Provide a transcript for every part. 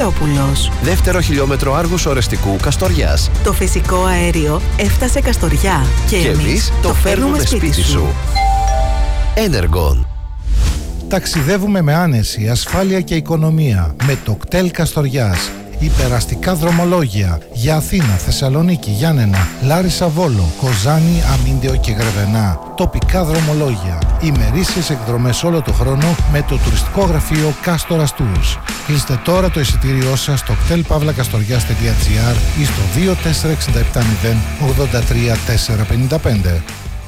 Πετρόπουλος. Δεύτερο χιλιόμετρο Άργους Ορεστικού Καστοριάς. Το φυσικό αέριο έφτασε Καστοριά και εμείς το φέρνουμε σπίτι σου. Energon. Ταξιδεύουμε με άνεση, ασφάλεια και οικονομία με το κτέλ Καστοριάς. Υπεραστικά δρομολόγια για Αθήνα, Θεσσαλονίκη, Γιάννενα, Λάρισα, Βόλο, Κοζάνη, Αμίντεο και Γρεβενά. Τοπικά δρομολόγια. Ημερήσιες εκδρομές όλο το χρόνο με το τουριστικό γραφείο Κάστορας Tours. Κλείστε τώρα το εισιτήριό σας στο ktelpavlakastorias.gr ή στο 24670 83455.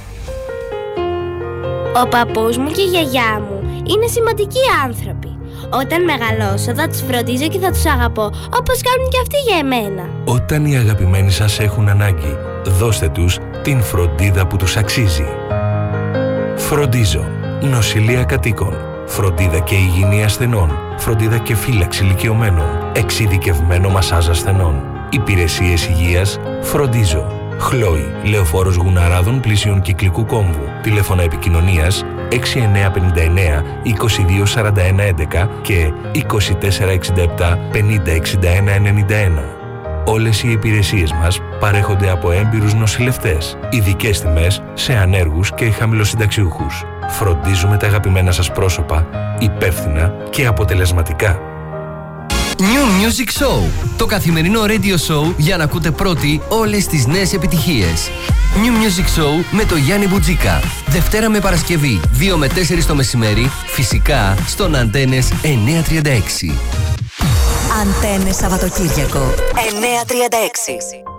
Ο παππούς μου και η γιαγιά μου είναι σημαντικοί άνθρωποι. Όταν μεγαλώσω θα τους φροντίζω και θα τους αγαπώ όπως κάνουν και αυτοί για εμένα. Όταν οι αγαπημένοι σας έχουν ανάγκη, δώστε τους την φροντίδα που τους αξίζει. Φροντίζω. Νοσηλεία κατοίκων. Φροντίδα και υγιεινή ασθενών. Φροντίδα και φύλαξη ηλικιωμένων. Εξειδικευμένο μασάζ ασθενών. Υπηρεσίες υγείας. Φροντίζω. Χλόι, Λεωφόρος Γουναράδων πλησίων Κυκλικού Κόμβου. Τηλέφωνα επικοινωνίας 6959 2241 11 και 2467 50 61 91. Όλες οι υπηρεσίες μας παρέχονται από έμπειρους νοσηλευτές. Ειδικές τιμές σε ανέργους και χαμηλοσυνταξιούχους. Φροντίζουμε τα αγαπημένα σας πρόσωπα υπεύθυνα και αποτελεσματικά. New Music Show. Το καθημερινό radio show για να ακούτε πρώτοι όλες τις νέες επιτυχίες. New Music Show με το Γιάννη Μπουτζίκα. Δευτέρα με Παρασκευή, 2 με 4 το μεσημέρι, φυσικά στον Αντένες 936. Αντένες Σαββατοκύριακο 936.